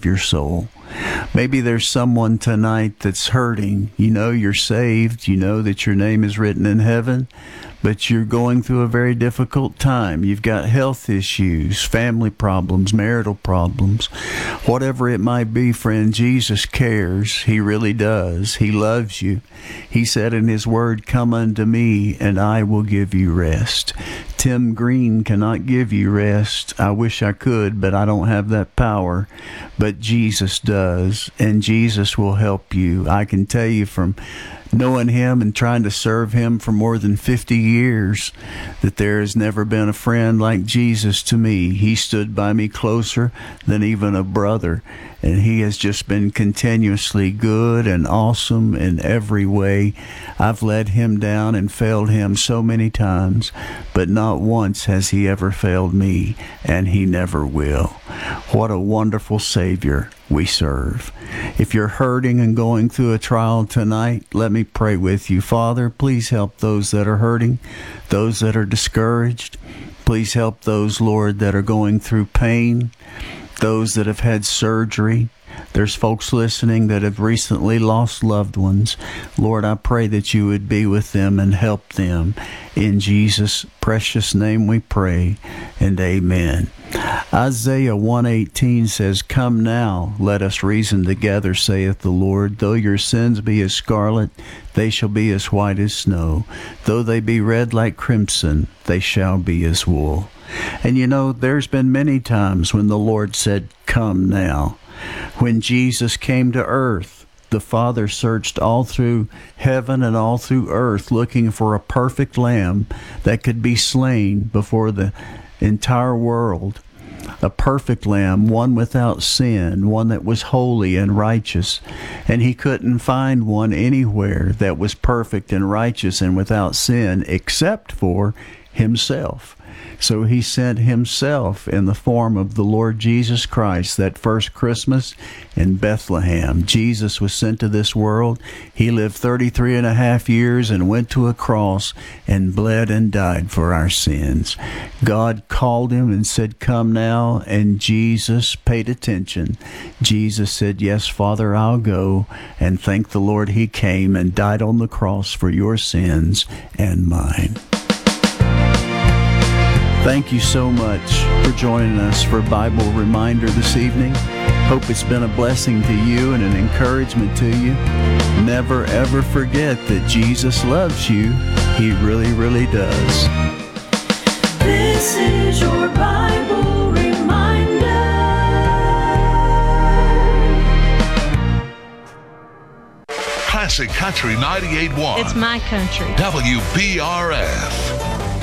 save your soul. Maybe there's someone tonight that's hurting. You know you're saved. You know that your name is written in heaven, but you're going through a very difficult time. You've got health issues, family problems, marital problems. Whatever it might be, friend, Jesus cares. He really does. He loves you. He said in his word, "Come unto me, and I will give you rest." Tim Green cannot give you rest. I wish I could, but I don't have that power. But Jesus does, and Jesus will help you. I can tell you from knowing him and trying to serve him for more than 50 years that there has never been a friend like Jesus to me. He stood by me closer than even a brother, and he has just been continuously good and awesome in every way. I've let him down and failed him so many times, but not once has he ever failed me, and he never will. What a wonderful Savior we serve. If you're hurting and going through a trial tonight, let me pray with you. Father, please help those that are hurting, those that are discouraged. Please help those, Lord, that are going through pain, those that have had surgery. There's folks listening that have recently lost loved ones. Lord, I pray that you would be with them and help them. In Jesus' precious name we pray, and amen. Isaiah 1:18 says, "Come now, let us reason together, saith the Lord. Though your sins be as scarlet, they shall be as white as snow. Though they be red like crimson, they shall be as wool." And you know, there's been many times when the Lord said, "Come now." When Jesus came to earth, the Father searched all through heaven and all through earth looking for a perfect lamb that could be slain before the entire world. A perfect lamb, one without sin, one that was holy and righteous. And he couldn't find one anywhere that was perfect and righteous and without sin except for himself. So he sent himself in the form of the Lord Jesus Christ that first Christmas in Bethlehem. Jesus was sent to this world. He lived 33 and a half years and went to a cross and bled and died for our sins. God called him and said, "Come now," and Jesus paid attention. Jesus said, "Yes, Father, I'll go," and thank the Lord he came and died on the cross for your sins and mine. Thank you so much for joining us for Bible Reminder this evening. Hope it's been a blessing to you and an encouragement to you. Never ever forget that Jesus loves you. He really, really does. This is your Bible Reminder. Classic Country 98.1. It's my country. WBRF.